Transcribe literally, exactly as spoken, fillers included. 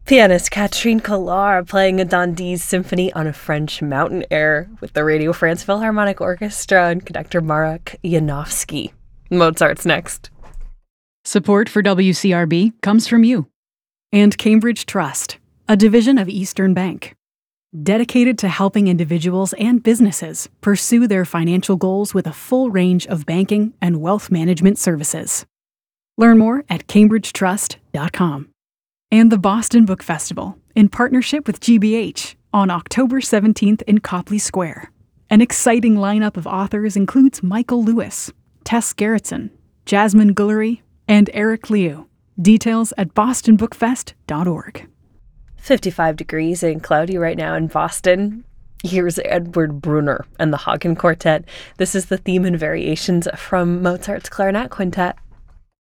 Pianist Catherine Collard playing a Dandi's symphony on a French mountain air with the Radio France Philharmonic Orchestra and conductor Marek Janowski. Mozart's next. Support for W C R B comes from you. And Cambridge Trust, a division of Eastern Bank, dedicated to helping individuals and businesses pursue their financial goals with a full range of banking and wealth management services. Learn more at cambridge trust dot com. And the Boston Book Festival, in partnership with G B H, on October seventeenth in Copley Square. An exciting lineup of authors includes Michael Lewis, Tess Gerritsen, Jasmine Guillory, and Eric Liu. Details at boston book fest dot org. fifty-five degrees and cloudy right now in Boston. Here's Edward Brunner and the Hagen Quartet. This is the theme and variations from Mozart's Clarinet Quintet.